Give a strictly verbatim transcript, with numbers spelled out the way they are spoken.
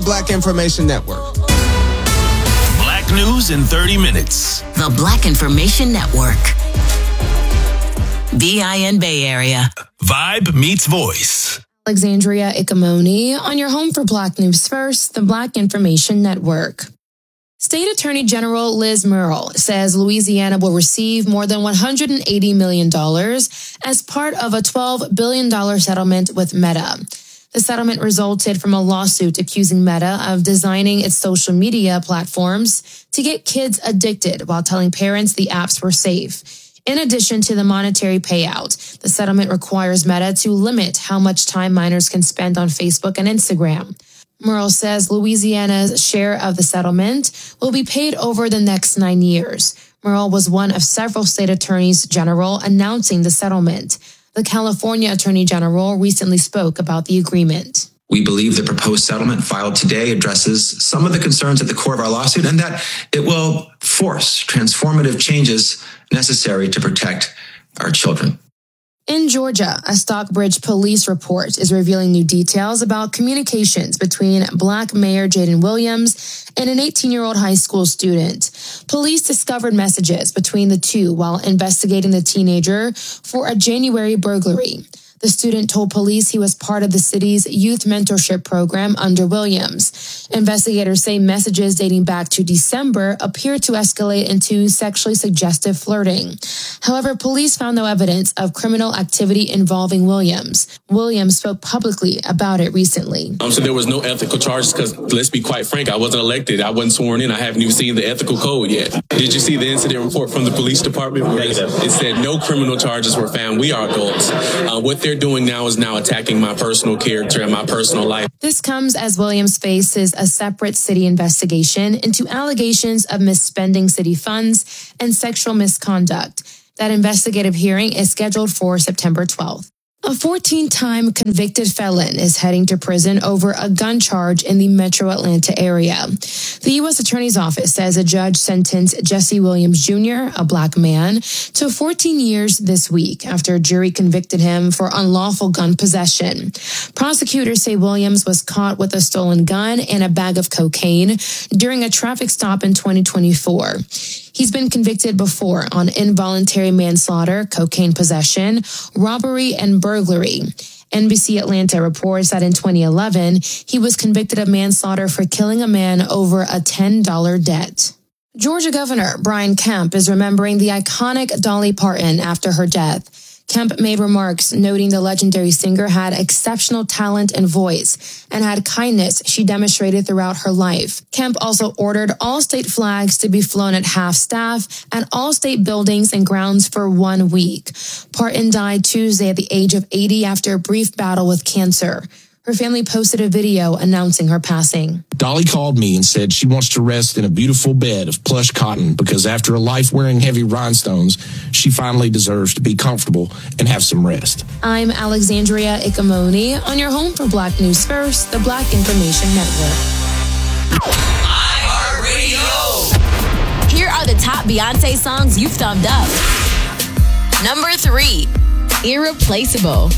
Black Information Network. Black news in thirty minutes. The Black Information Network. B I N Bay Area. Vibe meets voice. Alexandria Ikamoni on your home for Black News First, the Black Information Network. State Attorney General Liz Murrill says Louisiana will receive more than one hundred eighty million dollars as part of a twelve billion dollars settlement with Meta. The settlement resulted from a lawsuit accusing Meta of designing its social media platforms to get kids addicted while telling parents the apps were safe. In addition to the monetary payout, the settlement requires Meta to limit how much time minors can spend on Facebook and Instagram. Murrill says Louisiana's share of the settlement will be paid over the next nine years. Murrill was one of several state attorneys general announcing the settlement. The California Attorney General recently spoke about the agreement. We believe the proposed settlement filed today addresses some of the concerns at the core of our lawsuit and that it will force transformative changes necessary to protect our children. In Georgia, a Stockbridge police report is revealing new details about communications between Black Mayor Jaden Williams and an eighteen-year-old high school student. Police discovered messages between the two while investigating the teenager for a January burglary. The student told police he was part of the city's youth mentorship program under Williams. Investigators say messages dating back to December appear to escalate into sexually suggestive flirting. However, police found no evidence of criminal activity involving Williams. Williams spoke publicly about it recently. Um, so there was no ethical charges because, let's be quite frank, I wasn't elected. I wasn't sworn in. I haven't even seen the ethical code yet. Did you see the incident report from the police department? Where it, it said no criminal charges were found. We are adults. Uh, what they're doing now is now attacking my personal character and my personal life. This comes as Williams faces a separate city investigation into allegations of misspending city funds and sexual misconduct. That investigative hearing is scheduled for September twelfth. A fourteen-time convicted felon is heading to prison over a gun charge in the metro Atlanta area. The U S Attorney's Office says a judge sentenced Jesse Williams Junior, a Black man, to fourteen years this week after a jury convicted him for unlawful gun possession. Prosecutors say Williams was caught with a stolen gun and a bag of cocaine during a traffic stop in twenty twenty-four. He's been convicted before on involuntary manslaughter, cocaine possession, robbery, and burglary. N B C Atlanta reports that in twenty eleven, he was convicted of manslaughter for killing a man over a ten dollars debt. Georgia Governor Brian Kemp is remembering the iconic Dolly Parton after her death. Kemp made remarks noting the legendary singer had exceptional talent and voice and had kindness she demonstrated throughout her life. Kemp also ordered all state flags to be flown at half-staff at all state buildings and grounds for one week. Parton died Tuesday at the age of eighty after a brief battle with cancer. Her family posted a video announcing her passing. Dolly called me and said she wants to rest in a beautiful bed of plush cotton because after a life wearing heavy rhinestones, she finally deserves to be comfortable and have some rest. I'm Alexandria Ikamoni on your home for Black News First, the Black Information Network. iHeartRadio. Here are the top Beyonce songs you've thumbed up. Number three, Irreplaceable.